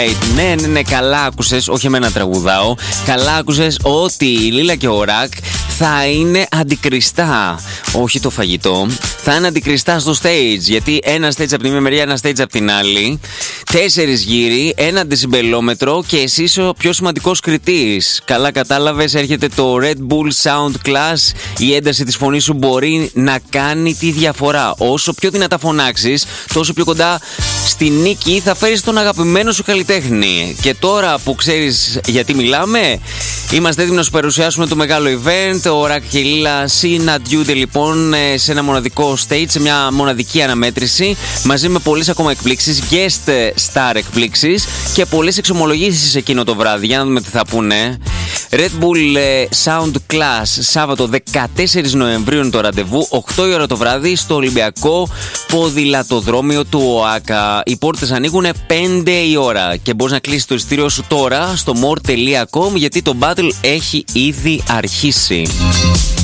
Ναι, καλά άκουσες, όχι εμένα τραγουδάω. Καλά άκουσες ότι η Λίλα και ο Ρακ θα είναι αντικριστά. Όχι το φαγητό. Θα είναι αντικριστά στο stage. Γιατί ένα stage από τη μία μεριά, ένα stage από την άλλη. 4 γύροι, 1 δεσιμπελόμετρο και εσύ είσαι ο πιο σημαντικός κριτής. Καλά κατάλαβες, έρχεται το Red Bull Sound Class. Η ένταση της φωνής σου μπορεί να κάνει τη διαφορά. Όσο πιο δυνατά φωνάξεις, τόσο πιο κοντά στη νίκη θα φέρεις τον αγαπημένο σου καλλιτέχνη. Και τώρα που ξέρεις γιατί μιλάμε, είμαστε έτοιμοι να σου παρουσιάσουμε το μεγάλο event. Ο Ρακ και η Λίλα συναντιούνται λοιπόν σε ένα μοναδικό stage, σε μια μοναδική αναμέτρηση, μαζί με πολλές ακόμα εκπλήξεις, guest star εκπλήξεις και πολλές εξομολογήσεις εκείνο το βράδυ. Για να δούμε τι θα πούνε. Red Bull Sound Class, Σάββατο 14 Νοεμβρίου είναι το ραντεβού, 8 η ώρα το βράδυ στο Ολυμπιακό Ποδηλατοδρόμιο του ΟΑΚΑ. Οι πόρτες ανοίγουν 5 η ώρα και μπορείς να κλείσεις το εισιτήριό σου τώρα στο more.com, γιατί το battle έχει ήδη αρχίσει.